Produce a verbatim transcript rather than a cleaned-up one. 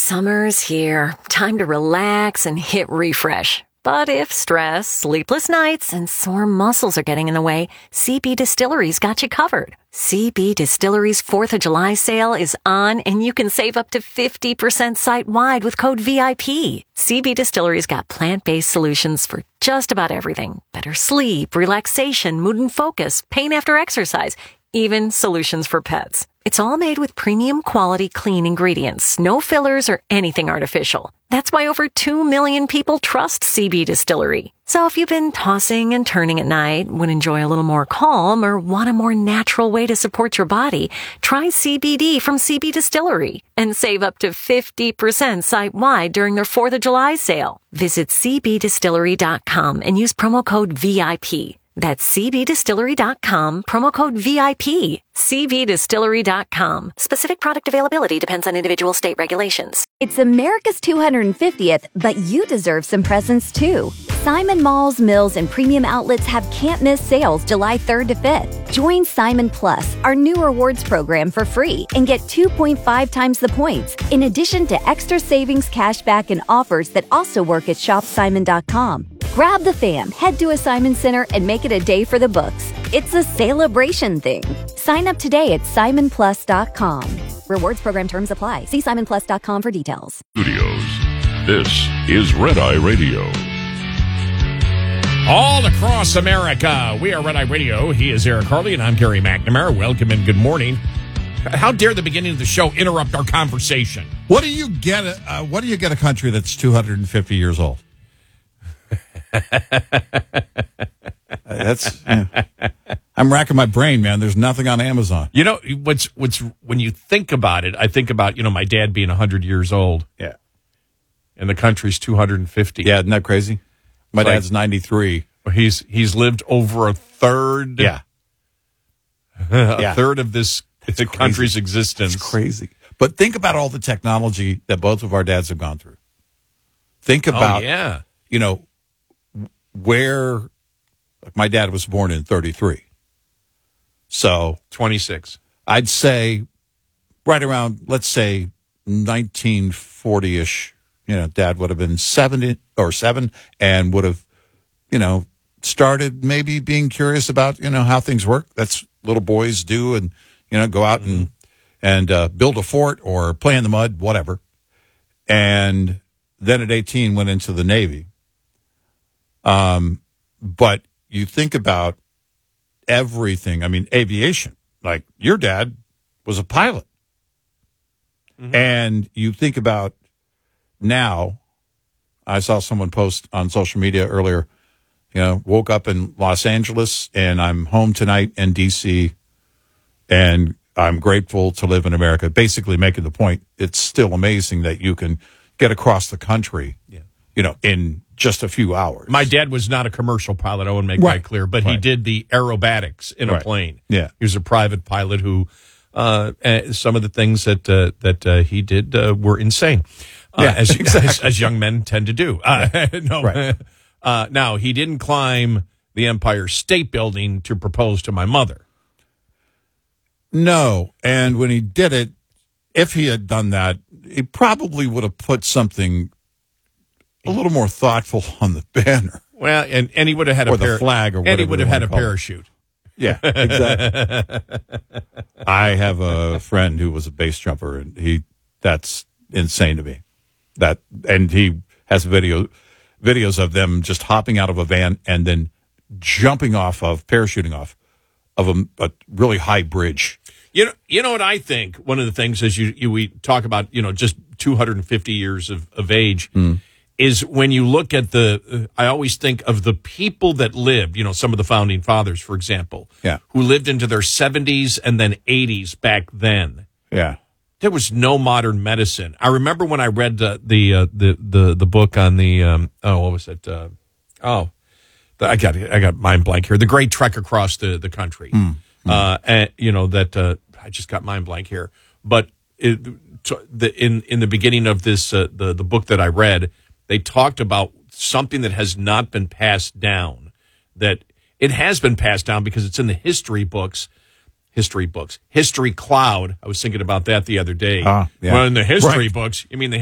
Summer's here. Time to relax and hit refresh. But if stress, sleepless nights, and sore muscles are getting in the way, C B Distillery's got you covered. C B Distillery's fourth of July sale is on, and you can save up to fifty percent site-wide with code V I P. C B Distillery's got plant-based solutions for just about everything. Better sleep, relaxation, mood and focus, pain after exercise, even solutions for pets. It's all made with premium quality clean ingredients, no fillers or anything artificial. That's why over two million people trust C B Distillery. So if you've been tossing and turning at night, would enjoy a little more calm, or want a more natural way to support your body, try C B D from C B Distillery and save up to fifty percent site-wide during their fourth of July sale. Visit c b distillery dot com and use promo code V I P. That's c b distillery dot com, promo code V I P. c b distillery dot com. Specific product availability depends on individual state regulations. It's America's two hundred fiftieth, but you deserve some presents too. Simon Malls, Mills, and premium outlets have can't-miss sales July third to fifth. Join Simon Plus, our new rewards program, for free and get two point five times the points, in addition to extra savings, cashback, and offers that also work at shop simon dot com. Grab the fam, head to a Simon Center, and make it a day for the books. It's a celebration thing. Sign up today at simon plus dot com. Rewards program terms apply. See simon plus dot com for details. Studios. This is Red Eye Radio. All across America, we are Red Eye Radio. He is Eric Harley, and I'm Gary McNamara. Welcome and good morning. How dare the beginning of the show interrupt our conversation? What do you get? Uh, what do you get a country that's two hundred fifty years old? That's. Uh, I'm racking my brain, man. There's nothing on Amazon. You know what's what's when you think about it. I think about you know my dad being one hundred years old. Yeah, and the country's two hundred fifty. Yeah, isn't that crazy? My like, dad's ninety-three. He's he's lived over a third. Yeah, a yeah. third of this the country's existence. It's crazy. But think about all the technology that both of our dads have gone through. Think about, oh, yeah. you know, where my dad was born in thirty-three. So twenty-six. I'd say right around, let's say nineteen forty-ish, you know, dad would have been seven or seven and would have, you know, started maybe being curious about, you know, how things work. That's little boys do, and, you know, go out mm-hmm. and, and uh, build a fort or play in the mud, whatever. And then at eighteen went into the Navy. Um, but you think about everything. I mean, aviation, like your dad was a pilot. Mm-hmm. And you think about now, I saw someone post on social media earlier, you know, woke up in Los Angeles and I'm home tonight in D C and I'm grateful to live in America. Basically making the point, it's still amazing that you can get across the country, yeah. you know, in just a few hours. My dad was not a commercial pilot, I want to make right. that clear, but right. he did the aerobatics in right. a plane. Yeah. He was a private pilot who, uh, uh, some of the things that uh, that uh, he did uh, were insane, uh, yeah, as, exactly. as as young men tend to do. Uh, no, right. uh, now, he didn't climb the Empire State Building to propose to my mother. No, and when he did it, if he had done that, he probably would have put something a little more thoughtful on the banner. Well, and, and he would have had or a the par- flag, or whatever. And he would have had a call parachute. It. Yeah, exactly. I have a friend who was a base jumper, and he that's insane to me. That and he has video videos of them just hopping out of a van and then jumping off of parachuting off of a, a really high bridge. You know, you know what I think. One of the things is you, you we talk about, you know, just two hundred fifty years of, of age mm. is when you look at the. Uh, I always think of the people that lived. You know, some of the founding fathers, for example, yeah, who lived into their seventies and then eighties back then. Yeah, there was no modern medicine. I remember when I read uh, the uh, the the the book on the um, oh what was it uh, oh I got I got mind blank here. The Great Trek Across the the Country. Mm. Uh, and, you know, that uh, I just got mind blank here. But it, to, the, in in the beginning of this, uh, the, the book that I read, they talked about something that has not been passed down. That it has been passed down because it's in the history books. History books. History cloud. I was thinking about that the other day. Uh, yeah. Well, in the history right. books, you mean the